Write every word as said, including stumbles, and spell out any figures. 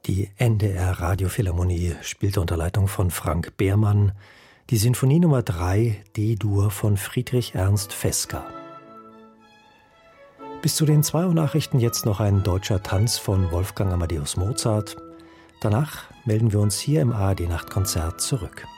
Die N D R Radiophilharmonie spielte unter Leitung von Frank Behrmann die Sinfonie Nummer drei D-Dur von Friedrich Ernst Fesker. Bis zu den zwei Uhr Nachrichten jetzt noch ein deutscher Tanz von Wolfgang Amadeus Mozart. Danach melden wir uns hier im A R D-Nachtkonzert zurück.